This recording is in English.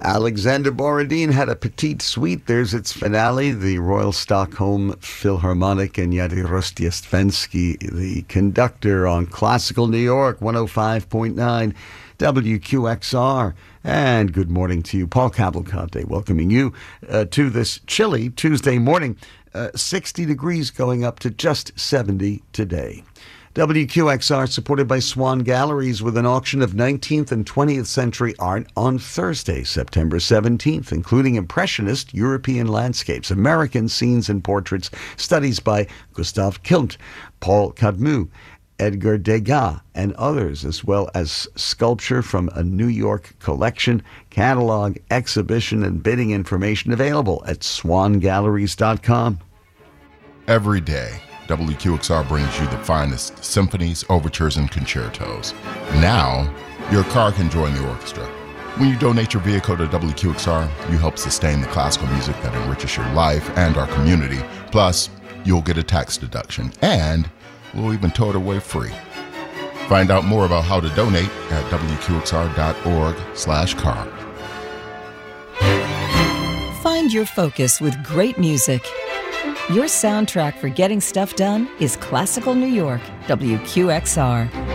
Alexander Borodin had a petite suite. There's its finale, the Royal Stockholm Philharmonic, and Yadi Rostiestvensky, the conductor, on Classical New York, 105.9 WQXR. And good morning to you. Paul Cavalcante welcoming you to this chilly Tuesday morning. 60 degrees going up to just 70 today. WQXR supported by Swan Galleries with an auction of 19th and 20th century art on Thursday, September 17th, including Impressionist European landscapes, American scenes and portraits, studies by Gustave Klimt, Paul Camus, Edgar Degas, and others, as well as sculpture from a New York collection. Catalog, exhibition, and bidding information available at swangalleries.com. Every day, WQXR brings you the finest symphonies, overtures, and concertos. Now, your car can join the orchestra. When you donate your vehicle to WQXR, you help sustain the classical music that enriches your life and our community. Plus, you'll get a tax deduction, and we'll even tow it away free. Find out more about how to donate at WQXR.org/car. Find your focus with great music. Your soundtrack for getting stuff done is Classical New York, WQXR.